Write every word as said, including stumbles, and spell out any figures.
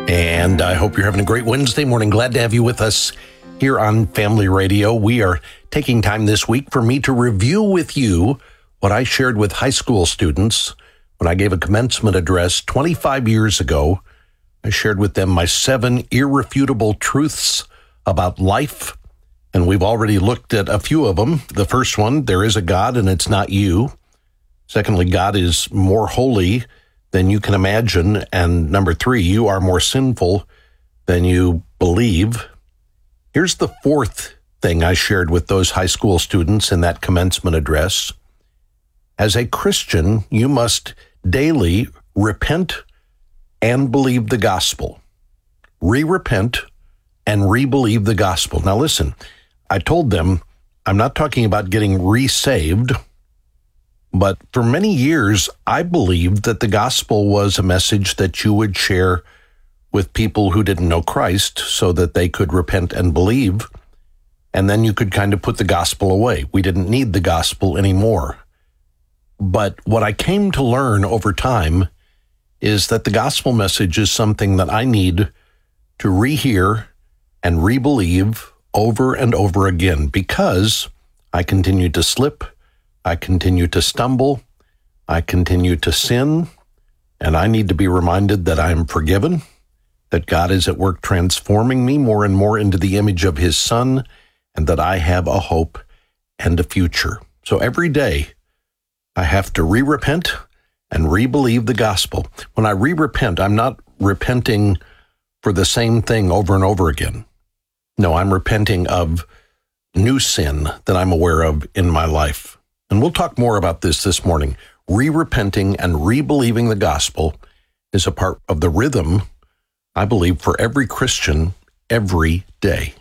And I hope you're having a great Wednesday morning. Glad to have you with us here on Family Radio. We are taking time this week for me to review with you what I shared with high school students when I gave a commencement address twenty-five years ago. I shared with them my seven irrefutable truths about life, and we've already looked at a few of them. The first one, there is a God and it's not you. Secondly, God is more holy than you can imagine. And number three, you are more sinful than you believe. Here's the fourth thing I shared with those high school students in that commencement address. As a Christian, you must daily repent and believe the gospel. Re-repent and re-believe the gospel. Now listen, I told them I'm not talking about getting re-saved, but for many years, I believed that the gospel was a message that you would share with people who didn't know Christ so that they could repent and believe, and then you could kind of put the gospel away. We didn't need the gospel anymore. But what I came to learn over time is that the gospel message is something that I need to rehear and re-believe over and over again, because I continue to slip, I continue to stumble, I continue to sin, and I need to be reminded that I am forgiven, that God is at work transforming me more and more into the image of his Son, and that I have a hope and a future. So every day, I have to re-repent and re-believe the gospel. When I re-repent, I'm not repenting for the same thing over and over again. No, I'm repenting of new sin that I'm aware of in my life. And we'll talk more about this this morning. Re-repenting and re-believing the gospel is a part of the rhythm, I believe, for every Christian every day.